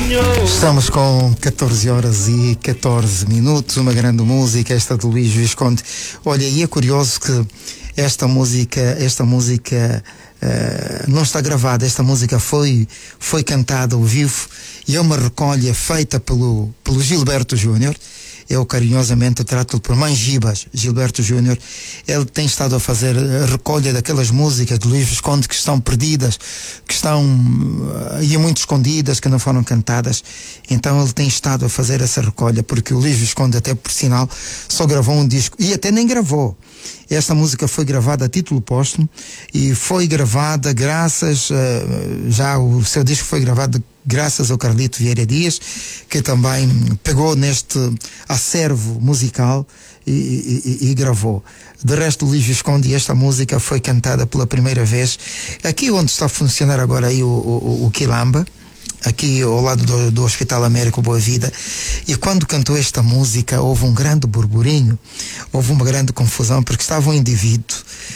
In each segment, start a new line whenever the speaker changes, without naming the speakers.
Estamos com 14 horas e 14 minutos, uma grande música, esta de Luís Visconde. Olha, e é curioso que esta música não está gravada, esta música foi cantada ao vivo e é uma recolha feita pelo Gilberto Júnior. Eu carinhosamente trato-o por Mangibas, Gilberto Júnior. Ele tem estado a fazer a recolha daquelas músicas de Luís Visconde que estão perdidas, que estão aí muito escondidas, que não foram cantadas. Então ele tem estado a fazer essa recolha, porque o Luís Visconde, até por sinal, só gravou um disco, e até nem gravou. Esta música foi gravada a título póstumo e foi gravada graças, já o seu disco foi gravado graças ao Carlito Vieira Dias, que também pegou neste acervo musical e gravou. De resto, Luís Visconde, esta música foi cantada pela primeira vez aqui onde está a funcionar agora aí o Quilamba, aqui ao lado do Hospital Américo Boa Vida. E quando cantou esta música houve um grande burburinho, houve uma grande confusão, porque estava um indivíduo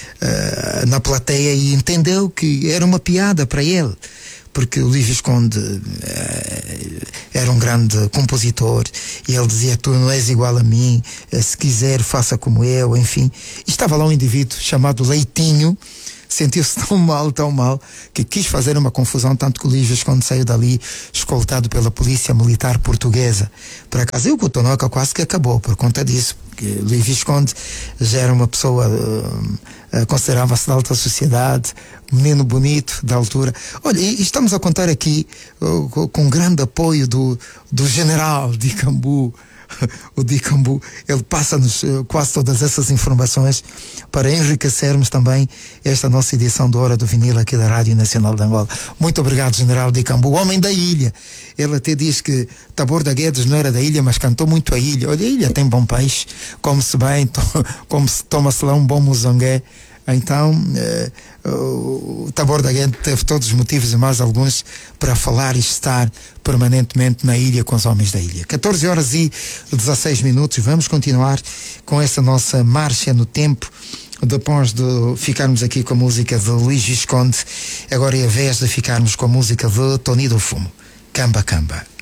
na plateia e entendeu que era uma piada para ele, porque o Luís Visconde era um grande compositor e ele dizia: tu não és igual a mim, se quiser faça como eu, enfim. E estava lá um indivíduo chamado Leitinho, sentiu-se tão mal, que quis fazer uma confusão, tanto que o Luís Visconde saiu dali escoltado pela polícia militar portuguesa. Por acaso, e o Cotonoca quase que acabou por conta disso, porque o Luís Visconde já era uma pessoa, considerava-se da alta sociedade, um menino bonito, da altura. Olha, e estamos a contar aqui com grande apoio do general Dicambu. O Dicambu, ele passa-nos quase todas essas informações para enriquecermos também esta nossa edição do Hora do Vinil aqui da Rádio Nacional de Angola. Muito obrigado, General Dicambu, homem da ilha. Ele até diz que Taborda Guedes não era da ilha, mas cantou muito a ilha. Olha, a ilha tem bom peixe, come-se bem, toma-se lá um bom muzangué. Então, o Taborda Guedes teve todos os motivos e mais alguns para falar e estar permanentemente na ilha com os homens da ilha. 14 horas e 16 minutos. Vamos continuar com essa nossa marcha no tempo. Depois de ficarmos aqui com a música de Luís Visconde, agora é a vez de ficarmos com a música de Tony do Fumo. Camba Camba.